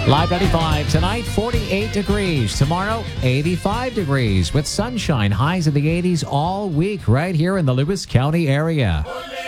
Live 95 tonight, 48 degrees. Tomorrow, 85 degrees with sunshine. Highs in the 80s all week right here in the Lewis County area.